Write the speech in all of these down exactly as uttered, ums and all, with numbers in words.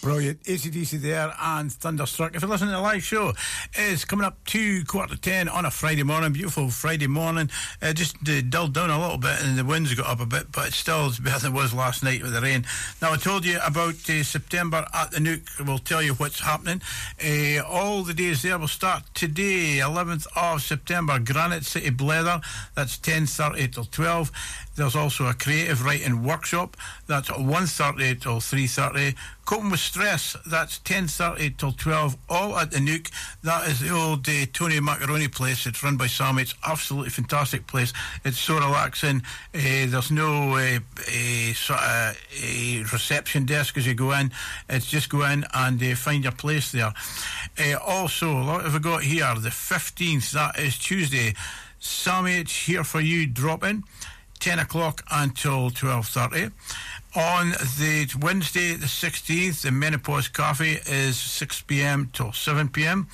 Brilliant. A C D C there and Thunderstruck. If you're listening to the live show, it's coming up to quarter to ten on a Friday morning. Beautiful Friday morning. Uh, just uh, dulled down a little bit and the winds got up a bit, but it's still as better than it was last night with the rain. Now, I told you about uh, September at the Nook. We'll tell you what's happening. Uh, all the days there will start today, eleventh of September. Granite City Blether. That's ten thirty till twelve. There's also a creative writing workshop. That's one thirty till three thirty. Coping with Stress, that's ten thirty till twelve, all at the Nook. That is the old uh, Tony Macaroni place. It's run by Sammy. It's absolutely fantastic place. It's so relaxing. Uh, there's no uh, uh, sort of uh, reception desk as you go in. It's just go in and uh, find your place there. Uh, also, what have we got here? The fifteenth, that is Tuesday. Sammy, it's here for you, drop in. ten o'clock until twelve thirty. On the Wednesday, the sixteenth, the Menopause Cafe is six p.m. till seven p.m.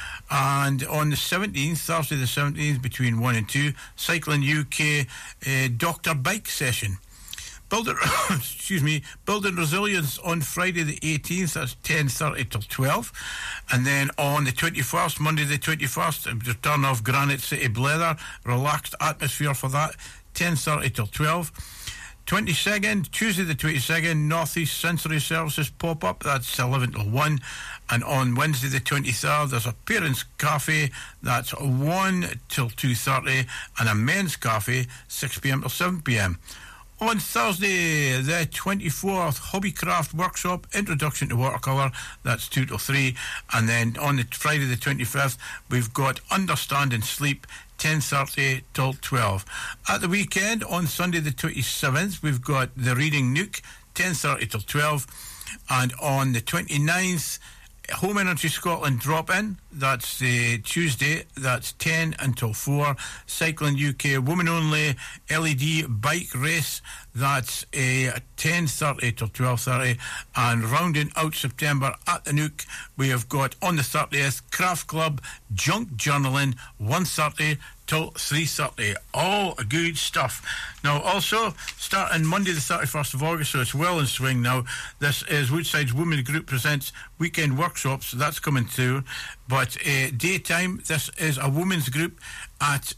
And on the seventeenth, Thursday the seventeenth, between one and two, Cycling U K uh, Doctor Bike Session. Building, excuse me, Building Resilience on Friday the eighteenth, that's ten thirty till twelve. And then on the twenty-first, Monday the twenty-first, return of Granite City Blether, relaxed atmosphere for that, ten thirty till twelve. twenty-second, Tuesday the twenty-second, Northeast Sensory Services pop-up, that's eleven till one. And on Wednesday the twenty-third, there's a Parents Cafe, that's one till two thirty, and a Men's Cafe, six p.m. till seven p.m. On Thursday, the twenty-fourth, Hobbycraft Workshop, Introduction to Watercolour, that's two till three. And then on the Friday the twenty-fifth, we've got Understanding Sleep, ten thirty till twelve. At the weekend, on Sunday the twenty-seventh, we've got the Reading Nook, ten thirty till twelve. And on the twenty-ninth, Home Energy Scotland drop-in, that's the Tuesday, that's ten until four. Cycling U K Women Only L E D Bike Race, that's a ten thirty till twelve thirty. And rounding out September at the Nook, we have got on the thirtieth, Craft Club Junk Journaling, one thirty till three thirty. All good stuff. Now, also, starting Monday the thirty-first of August, so it's well in swing now, this is Woodside's Women Group presents Weekend Workshops. That's coming through. But uh, daytime, this is a women's group at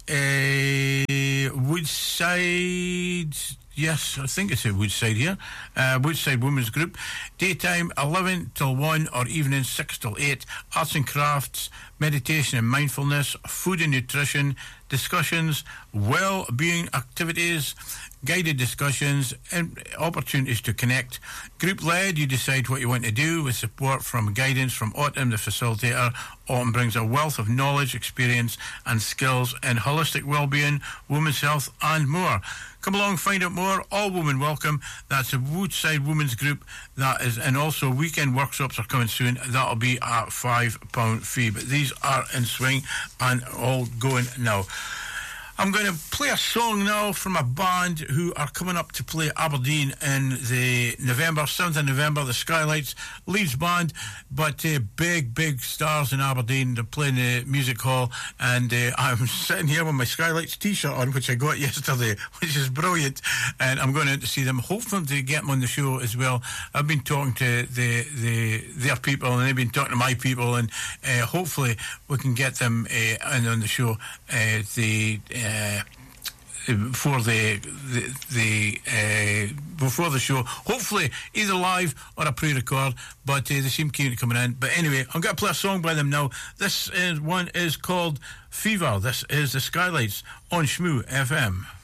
uh, Woodside... Yes, I think it's at Woodside here. Uh, Woodside Women's Group. Daytime, eleven till one, or evening, six till eight. Arts and crafts, meditation and mindfulness, food and nutrition, discussions, well-being activities, guided discussions, and opportunities to connect. Group-led, you decide what you want to do with support from guidance from Autumn, the facilitator. Autumn brings a wealth of knowledge, experience, and skills in holistic well-being, women's health, and more. Come along, find out more. All women welcome. That's a Woodside Women's Group. That is, and also weekend workshops are coming soon. That'll be a five pound fee. But these are in swing and all going now. I'm going to play a song now from a band who are coming up to play Aberdeen in the November, seventh of November, the Skylights, Leeds band, but uh, big, big stars in Aberdeen. They're playing the music hall, and uh, I'm sitting here with my Skylights t-shirt on, which I got yesterday, which is brilliant, and I'm going to see them, hopefully to get them on the show as well. I've been talking to the, the their people, and they've been talking to my people, and uh, hopefully we can get them uh, in on the show. Uh, the uh, Uh, before the the, the uh, before the show, hopefully either live or a pre-record, but uh, they seem keen to coming in. But anyway, I'm going to play a song by them now. This is one is called Fever. This is the Skylights on Shmoo F M.